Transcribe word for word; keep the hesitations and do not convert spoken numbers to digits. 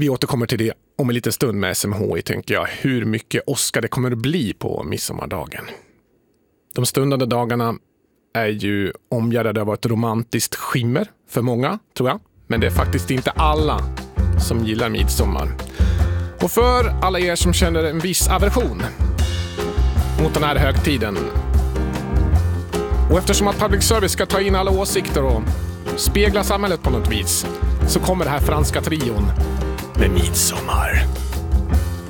Vi återkommer till det om en liten stund med S M H I, tänker jag. Hur mycket Oscar det kommer att bli på midsommardagen. De stundande dagarna är ju omgärdade av ett romantiskt skimmer för många, tror jag. Men det är faktiskt inte alla som gillar midsommar. Och för alla er som känner en viss aversion mot den här högtiden, och eftersom att public service ska ta in alla åsikter och spegla samhället på något vis, så kommer det här franska trion med midsommar.